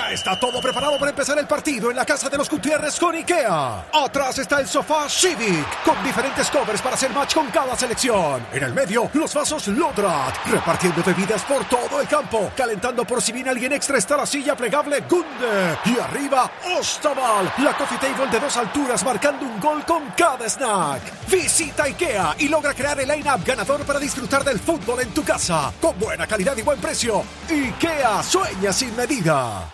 Ya está todo preparado para empezar el partido en la casa de los Gutiérrez con IKEA. Atrás está el sofá Civic, con diferentes covers para hacer match con cada selección. En el medio, los vasos Lodrat, repartiendo bebidas por todo el campo. Calentando por si viene alguien extra está la silla plegable Gunde. Y arriba, Ostaval, la coffee table de 2 alturas marcando un gol con cada snack. Visita IKEA y logra crear el line-up ganador para disfrutar del fútbol en tu casa. Con buena calidad y buen precio. IKEA, sueña sin medida.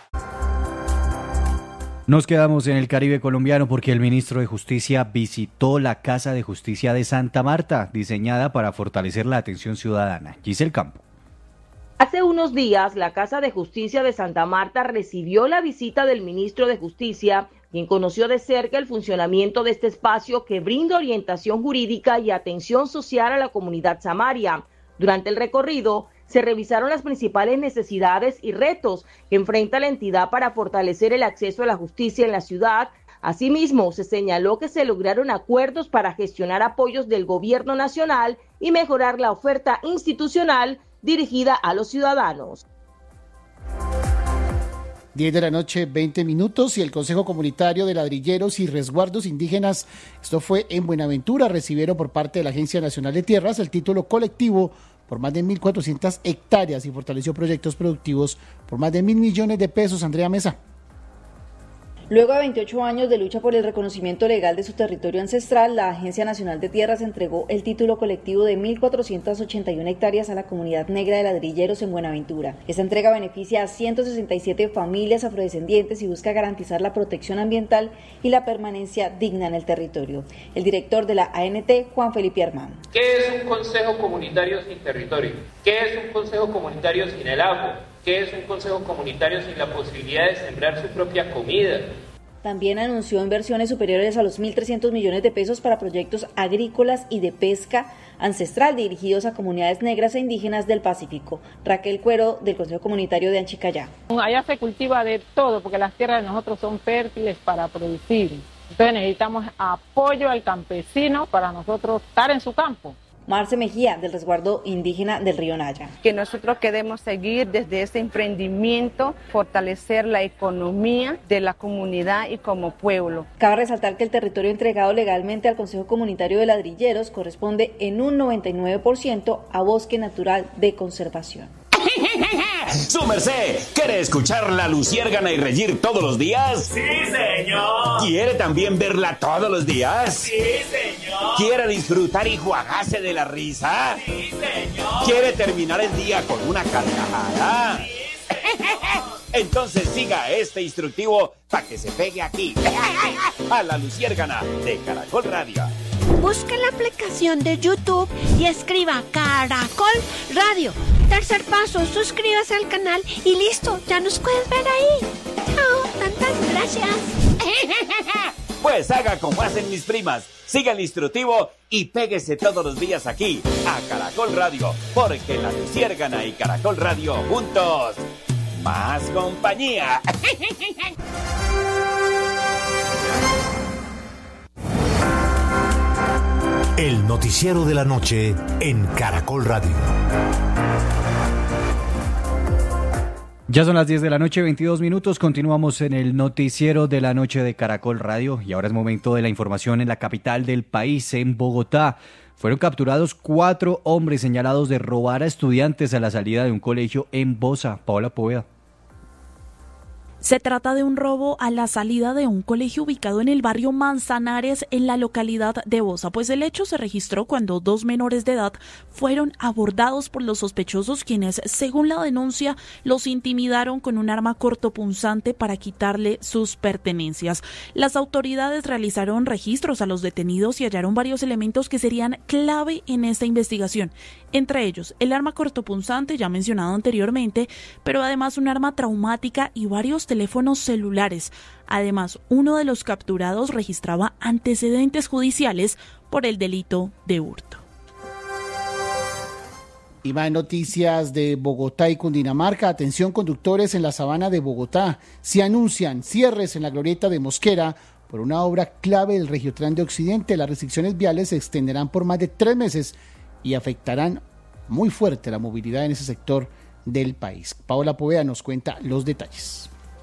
Nos quedamos en el Caribe colombiano porque el ministro de Justicia visitó la Casa de Justicia de Santa Marta, diseñada para fortalecer la atención ciudadana. Giselle Campo. Hace unos días, la Casa de Justicia de Santa Marta recibió la visita del ministro de Justicia, quien conoció de cerca el funcionamiento de este espacio que brinda orientación jurídica y atención social a la comunidad samaria. Durante el recorrido, se revisaron las principales necesidades y retos que enfrenta la entidad para fortalecer el acceso a la justicia en la ciudad. Asimismo, se señaló que se lograron acuerdos para gestionar apoyos del gobierno nacional y mejorar la oferta institucional dirigida a los ciudadanos. 10 de la noche, 20 minutos, y el Consejo Comunitario de Ladrilleros y Resguardos Indígenas, esto fue en Buenaventura, recibieron por parte de la Agencia Nacional de Tierras el título colectivo por más de 1.400 hectáreas y fortaleció proyectos productivos por más de 1.000 millones de pesos. Andrea Mesa. Luego de 28 años de lucha por el reconocimiento legal de su territorio ancestral, la Agencia Nacional de Tierras entregó el título colectivo de 1.481 hectáreas a la comunidad negra de Ladrilleros en Buenaventura. Esta entrega beneficia a 167 familias afrodescendientes y busca garantizar la protección ambiental y la permanencia digna en el territorio. El director de la ANT, Juan Felipe Armán. ¿Qué es un consejo comunitario sin territorio? ¿Qué es un consejo comunitario sin el agua? ¿Qué es un consejo comunitario sin la posibilidad de sembrar su propia comida? También anunció inversiones superiores a los 1.300 millones de pesos para proyectos agrícolas y de pesca ancestral dirigidos a comunidades negras e indígenas del Pacífico. Raquel Cuero, del Consejo Comunitario de Anchicayá. Allá se cultiva de todo porque las tierras de nosotros son fértiles para producir. Entonces necesitamos apoyo al campesino para nosotros estar en su campo. Marce Mejía, del Resguardo Indígena del Río Naya. Que nosotros queremos seguir desde ese emprendimiento, fortalecer la economía de la comunidad y como pueblo. Cabe resaltar que el territorio entregado legalmente al Consejo Comunitario de Ladrilleros corresponde en un 99% a bosque natural de conservación. ¡Su merced! ¿Quiere escuchar la luciérgana y reír todos los días? ¡Sí, señor! ¿Quiere también verla todos los días? ¡Sí, señor! ¿Quiere disfrutar y jugarse de la risa? ¡Sí, señor! ¿Quiere terminar el día con una carcajada? ¡Sí, señor! Entonces siga este instructivo para que se pegue aquí, a la luciérgana de Caracol Radio. Busque la aplicación de YouTube y escriba Caracol Radio. Tercer paso, suscríbase al canal y listo, ya nos puedes ver ahí. Chao, tantas gracias. Pues haga como hacen mis primas, siga el instructivo y péguese todos los días aquí, a Caracol Radio, porque la luciérgana y Caracol Radio juntos, más compañía. El noticiero de la noche en Caracol Radio. Ya son las 10 de la noche, 22 minutos. Continuamos en el noticiero de la noche de Caracol Radio y ahora es momento de la información en la capital del país, en Bogotá. Fueron capturados 4 hombres señalados de robar a estudiantes a la salida de un colegio en Bosa. Paola Poveda. Se trata de un robo a la salida de un colegio ubicado en el barrio Manzanares, en la localidad de Bosa, pues el hecho se registró cuando 2 menores de edad fueron abordados por los sospechosos, quienes, según la denuncia, los intimidaron con un arma cortopunzante para quitarle sus pertenencias. Las autoridades realizaron registros a los detenidos y hallaron varios elementos que serían clave en esta investigación, entre ellos el arma cortopunzante ya mencionado anteriormente, pero además un arma traumática y varios teléfonos celulares. Además, uno de los capturados registraba antecedentes judiciales por el delito de hurto. Y más noticias de Bogotá y Cundinamarca. Atención, conductores en la sabana de Bogotá. Se anuncian cierres en la glorieta de Mosquera por una obra clave del Regiotran de Occidente. Las restricciones viales se extenderán por más de 3 meses y afectarán muy fuerte la movilidad en ese sector del país. Paola Poveda nos cuenta los detalles.